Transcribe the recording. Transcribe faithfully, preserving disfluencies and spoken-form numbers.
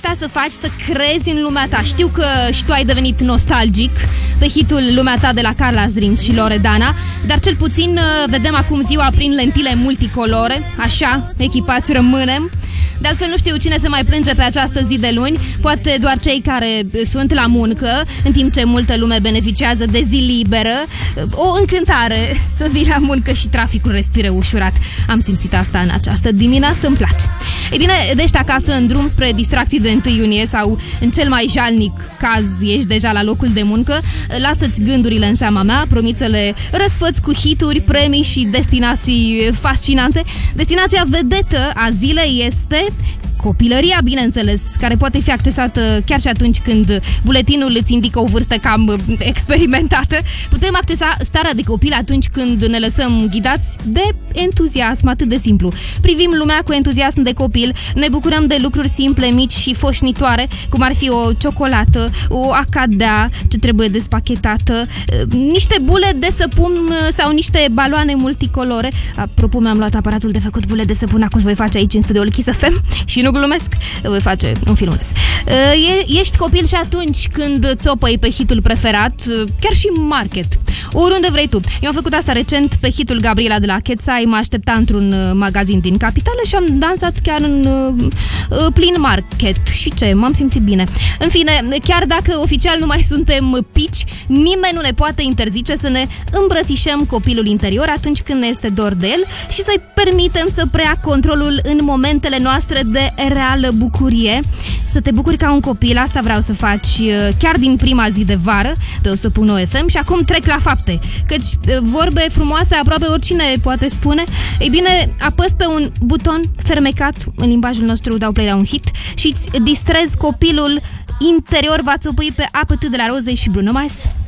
asta să faci să crezi în lumea ta. Știu că și tu ai devenit nostalgic pe hitul Lumea ta de la Carla's Dreams și Loredana, dar cel puțin vedem acum ziua prin lentile multicolore, așa, echipați rămânem. De altfel nu știu cine se mai plânge pe această zi de luni, poate doar cei care sunt la muncă, în timp ce multă lume beneficiază de zi liberă. O încântare să vii la muncă și traficul respire ușurat. Am simțit asta în această dimineață, îmi place. Ei bine, ești acasă în drum spre distracții de întâi iunie sau în cel mai jalnic caz ești deja la locul de muncă, lasă-ți gândurile în seama mea, promit să le răsfăți cu hituri, premii și destinații fascinante. Destinația vedetă a zilei este copilăria, bineînțeles, care poate fi accesată chiar și atunci când buletinul îți indică o vârstă cam experimentată. Putem accesa starea de copil atunci când ne lăsăm ghidați de entuziasm, atât de simplu. Privim lumea cu entuziasm de copil, ne bucurăm de lucruri simple, mici și foșnitoare, cum ar fi o ciocolată, o acadea ce trebuie despachetată, niște bule de săpun sau niște baloane multicolore. Apropo, mi-am luat aparatul de făcut bule de săpun, acum voi face aici în studioul Kiss F M și nu glumesc, voi face un filmuleț. Ești copil și atunci când țopăi pe hitul preferat, chiar și în market, oriunde vrei tu. Eu am făcut asta recent pe hitul Gabriela de la Chețai, mă aștepta într-un magazin din capitală și am dansat chiar în uh, plin market. Și ce? M-am simțit bine. În fine, chiar dacă oficial nu mai suntem pici, nimeni nu ne poate interzice să ne îmbrățișăm copilul interior atunci când ne este dor de el și să-i permitem să preia controlul în momentele noastre de reală bucurie. Să te bucuri ca un copil, asta vreau să faci chiar din prima zi de vară pe o sută punct nouă F M. Și acum trec la fapte, căci vorbe frumoase aproape oricine poate spune. Ei bine, apăs pe un buton fermecat, în limbajul nostru dau play la un hit, și îți distrezi copilul interior. Va țopui pe A P T de la Rozei și Bruno Mars.